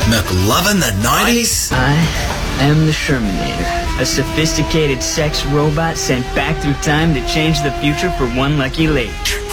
McLovin the 90s? I am the Shermanator, a sophisticated sex robot sent back through time to change the future for one lucky lady.